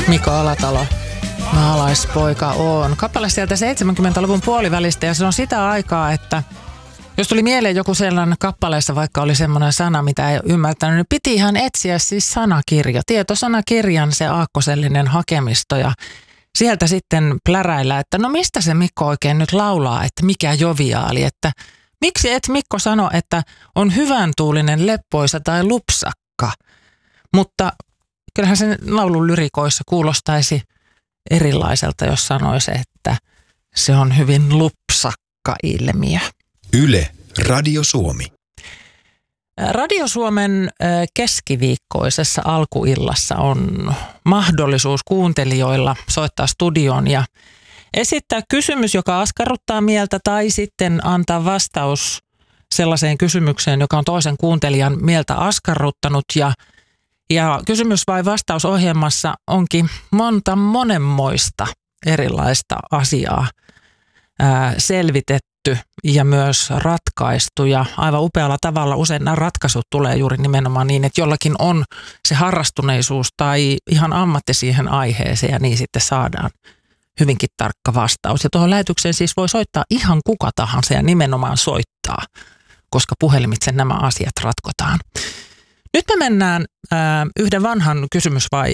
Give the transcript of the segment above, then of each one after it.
Mikko Alatalo, maalaispoika on. Kappale sieltä 70-luvun puolivälistä ja se on sitä aikaa, että jos tuli mieleen joku sellainen kappaleessa, vaikka oli semmoinen sana, mitä ei ymmärtänyt, niin piti ihan etsiä siis sanakirja. Tietosanakirjan se aakkosellinen hakemisto ja sieltä sitten pläräillä, että no mistä se Mikko oikein nyt laulaa, että mikä joviaali, että miksi et Mikko sano, että on hyvän tuulinen, leppoisa tai lupsakka, mutta kyllähän sen laulun lyrikoissa kuulostaisi erilaiselta, jos sanoisi, että se on hyvin lupsakka ilmiö. Yle, Radio Suomi. Radio Suomen keskiviikkoisessa alkuillassa on mahdollisuus kuuntelijoilla soittaa studioon ja esittää kysymys, joka askarruttaa mieltä, tai sitten antaa vastaus sellaiseen kysymykseen, joka on toisen kuuntelijan mieltä askarruttanut. Ja kysymys vai vastaus ohjelmassa onkin monenmoista erilaista asiaa selvitetty ja myös ratkaistu. Ja aivan upealla tavalla usein nämä ratkaisut tulee juuri nimenomaan niin, että jollakin on se harrastuneisuus tai ihan ammatti siihen aiheeseen ja niin sitten saadaan hyvinkin tarkka vastaus. Ja tuohon lähetykseen siis voi soittaa ihan kuka tahansa ja nimenomaan soittaa, koska puhelimitse nämä asiat ratkotaan. Nyt me mennään yhden vanhan kysymys vai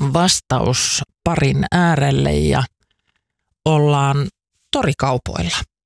vastausparin äärelle ja ollaan torikaupoilla.